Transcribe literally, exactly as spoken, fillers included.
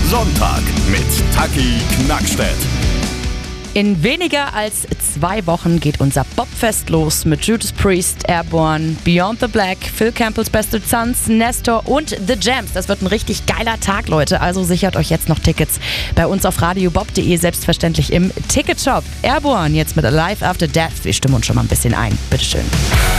Sonntag mit Taki Knackstedt. In weniger als zwei Wochen geht unser Bobfest los mit Judas Priest, Airborne, Beyond the Black, Phil Campbell's Best Sons, Nestor und The Jams. Das wird ein richtig geiler Tag, Leute. Also sichert euch jetzt noch Tickets bei uns auf radiobob punkt de, selbstverständlich im Ticketshop. Airborne jetzt mit Alive After Death. Wir stimmen uns schon mal ein bisschen ein. Bitteschön.